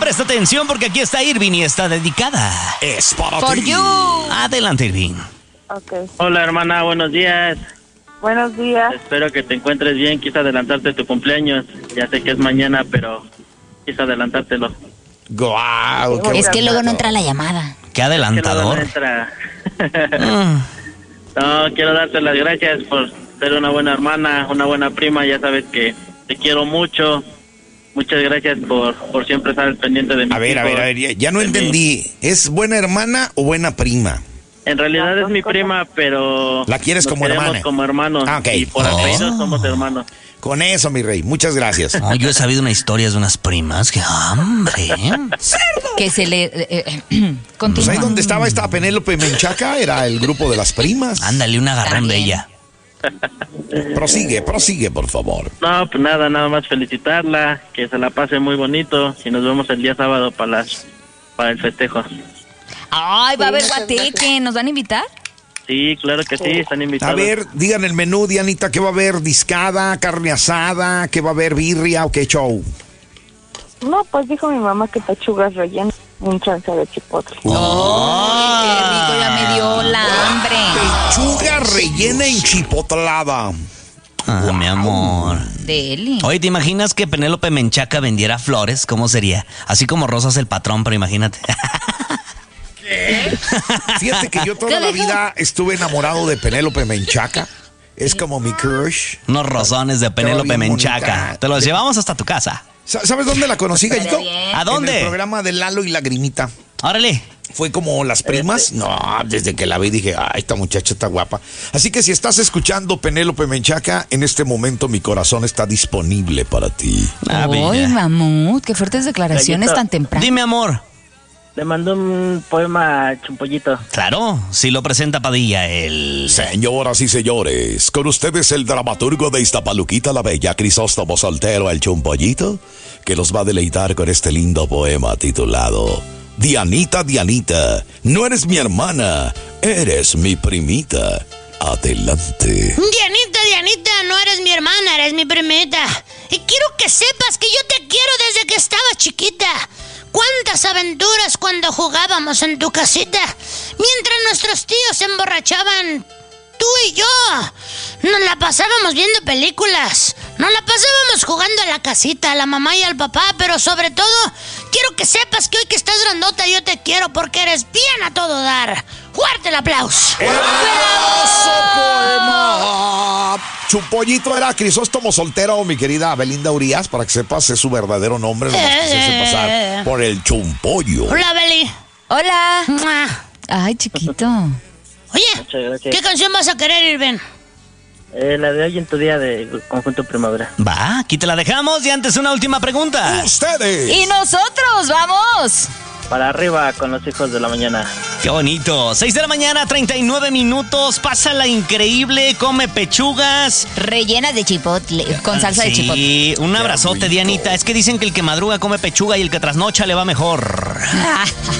presta atención porque aquí está Irving y está dedicada. Es para For ti. you. Adelante, Irving. Okay. Hola hermana, buenos días. Buenos días. Espero que te encuentres bien. Quise adelantarte tu cumpleaños. Ya sé que es mañana, pero quise adelantártelo. Guau, qué Es que luego no bonito. entra la llamada. Qué adelantador. No, quiero darte las gracias por ser una buena hermana, una buena prima. Ya sabes que te quiero mucho. Muchas gracias por siempre estar pendiente de mí. A ver, ya no entendí. ¿Es buena hermana o buena prima? En realidad es mi prima, pero... ¿La quieres nos como queremos hermana? como hermanos. Ah, ok. Y por apellido somos hermanos. Con eso, mi rey. Muchas gracias. Oh, yo he sabido una historia de unas primas. ¡Qué hambre! Que se le... Pues continúa. ahí donde estaba esta Penélope Menchaca era el grupo de las primas. Ándale, un agarrón de También. ella. Prosigue, por favor. No, pues nada más felicitarla, que se la pase muy bonito y nos vemos el día sábado para el festejo. Ay, va a haber Sí, muchas guateque. ¿Nos van a invitar? Sí, claro que sí, están A invitados. ver, digan el menú, Dianita, ¿qué va a haber? ¿Discada, carne asada? ¿Qué va a haber? ¿Birria o qué show? No, pues dijo mi mamá que pechugas rellenas, un chance de chipotle. ¡Ay, qué rico! Ya me dio la hambre. Pechuga rellena enchipotlada. Ah, mi amor. Deli. Oye, ¿te imaginas que Penélope Menchaca vendiera flores? ¿Cómo sería? Así como Rosas el patrón, pero imagínate. Fíjate que yo toda la vida estuve enamorado de Penélope Menchaca. Es como mi crush. Unos rosones de Penélope bien Menchaca. bonita. Te los llevamos hasta tu casa. ¿Sabes dónde la conocí, Gallito? bien. ¿A En dónde? el programa de Lalo y Lagrimita. Órale. Fue como las primas. No, desde que la vi dije, ay, esta muchacha está guapa. Así que si estás escuchando Penélope Menchaca, en este momento mi corazón está disponible para ti. Ah, Ay, bella. mamut, qué fuertes declaraciones Gallito. tan temprano. Dime, amor. Le mandó un poema a Chumpollito. Claro, si lo presenta Padilla, el... Señoras y señores, con ustedes el dramaturgo de Iztapaluquita la Bella, Crisóstomo Soltero, el Chumpollito, que los va a deleitar con este lindo poema titulado Dianita, Dianita, no eres mi hermana, eres mi primita. Adelante. Dianita, no eres mi hermana, eres mi primita. Y quiero que sepas que yo te quiero desde que estabas chiquita. Cuántas aventuras cuando jugábamos en tu casita. Mientras nuestros tíos se emborrachaban, tú y yo nos la pasábamos viendo películas. Nos la pasábamos jugando a la casita, a la mamá y al papá. Pero sobre todo, quiero que sepas que hoy que estás grandota yo te quiero porque eres bien a todo dar. ¡Fuerte el aplauso! ¡Hermoso poema! Chumpollito era Crisóstomo Soltero, mi querida Belinda Urias, para que sepas, es su verdadero nombre, nomás que se hace pasar por el Chumpollo. Hola, Beli. Hola. ¡Mua! Ay, chiquito. Oye, Muchas gracias. ¿qué canción vas a querer, Irving? La de hoy en tu día de Conjunto Primavera. Va, aquí te la dejamos y antes una última pregunta. ¡Ustedes! Y nosotros, vamos. Para arriba con los hijos de la mañana. Qué bonito. 6 de la mañana, 39 minutos. Pásala increíble, come pechugas. Rellenas de chipotle, con salsa de chipotle. Sí, un abrazote, rico. Dianita. Es que dicen que el que madruga come pechuga y el que trasnocha le va mejor.